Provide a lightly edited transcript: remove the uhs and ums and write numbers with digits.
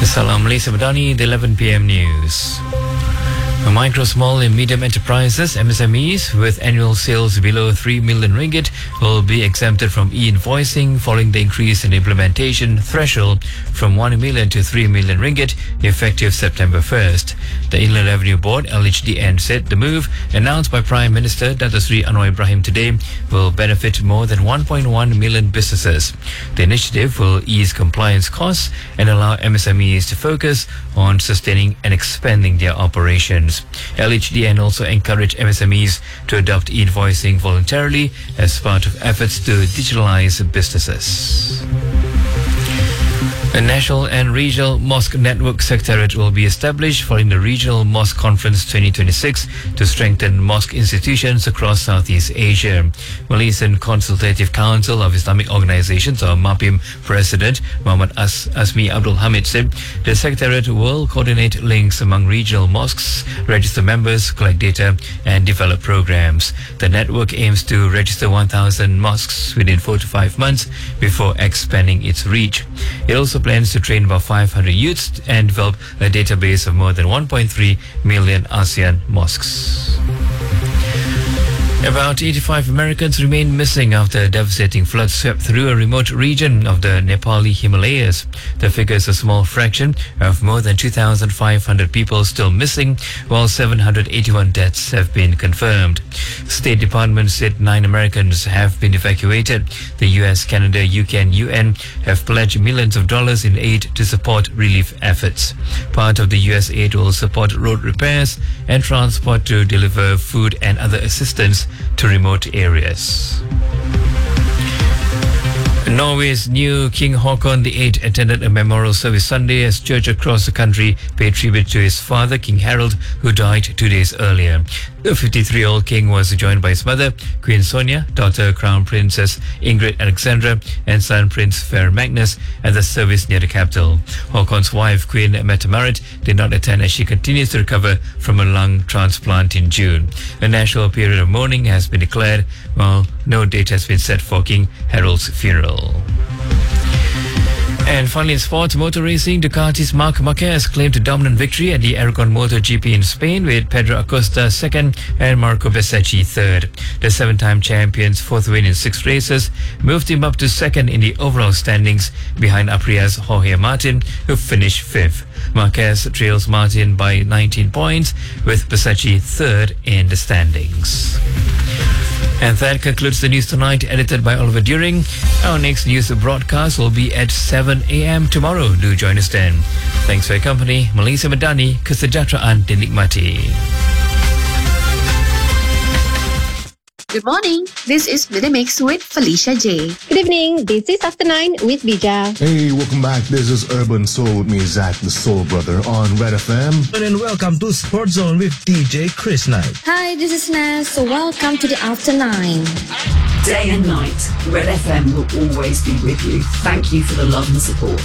Salam Malaysia Madani, the 11 p.m. news. Micro, small and medium enterprises, MSMEs, with annual sales below 3 million ringgit will be exempted from e-invoicing following the increase in implementation threshold from 1 million to 3 million ringgit effective September 1st. The Inland Revenue Board, LHDN, said the move, announced by Prime Minister Dato Sri Anwar Ibrahim today, will benefit more than 1.1 million businesses. The initiative will ease compliance costs and allow MSMEs to focus on sustaining and expanding their operations. LHDN also encouraged MSMEs to adopt e-invoicing voluntarily as part of efforts to digitalize businesses. A national and regional mosque network secretariat will be established following the Regional Mosque Conference 2026 to strengthen mosque institutions across Southeast Asia. Malaysian Consultative Council of Islamic Organizations, or MAPIM President Muhammad Asmi Abdul Hamid, said the secretariat will coordinate links among regional mosques, register members, collect data, and develop programs. The network aims to register 1,000 mosques within 4 to 5 months before expanding its reach. It also plans to train about 500 youths and develop a database of more than 1.3 million ASEAN mosques. About 85 Americans remain missing after a devastating flood swept through a remote region of the Nepali Himalayas. The figure is a small fraction of more than 2,500 people still missing, while 781 deaths have been confirmed. State Department said 9 Americans have been evacuated. The US, Canada, UK and UN have pledged millions of dollars in aid to support relief efforts. Part of the US aid will support road repairs and transport to deliver food and other assistance to remote areas. Norway's new King Haakon VIII attended a memorial service Sunday as church across the country paid tribute to his father, King Harold, who died 2 days earlier. The 53-year-old king was joined by his mother, Queen Sonia, daughter Crown Princess Ingrid Alexandra, and son Prince Fer Magnus at the service near the capital. Haakon's wife, Queen Mette Marit, did not attend as she continues to recover from a lung transplant in June. A national period of mourning has been declared, while no date has been set for King Harold's funeral. And finally in sports, motor racing, Ducati's Marc Marquez claimed a dominant victory at the Aragon MotoGP in Spain with Pedro Acosta second and Marco Bezzecchi third. The 7-time champion's fourth win in 6 races moved him up to second in the overall standings behind Apria's Jorge Martin, who finished 5th. Marquez trails Martin by 19 points, with Bezzecchi third in the standings. And that concludes the news tonight, edited by Oliver During. Our next news broadcast will be at 7 a.m. tomorrow. Do join us then. Thanks for your company. Malaysia Madani, kesejahteraan dinikmati. Good morning. This is Minimix with Felicia J. Good evening. This is After 9 with Bija. Hey, welcome back. This is Urban Soul with me, Zach, the Soul Brother, on Red FM. And welcome to Sports Zone with DJ Chris Knight. Hi, this is Naz. So welcome to the After 9. Day and night, Red FM will always be with you. Thank you for the love and support.